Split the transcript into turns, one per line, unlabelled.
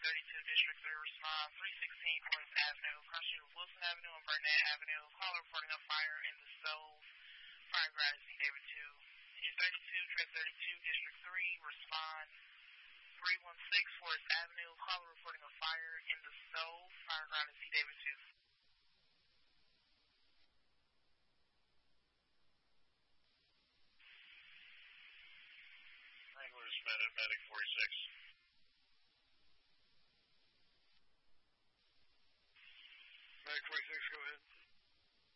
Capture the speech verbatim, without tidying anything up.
thirty-two, District three, respond. three sixteen Forest Avenue, cross street with Wilson Avenue and Burnett Avenue. Caller reporting a fire in the stove. Fire ground is C David two. Engine thirty-two, Train thirty-two, District three, respond. three one six Forest Avenue, caller reporting a fire in the stove. Fire ground is C David two.
Wranglers, Medic, Medic forty-six.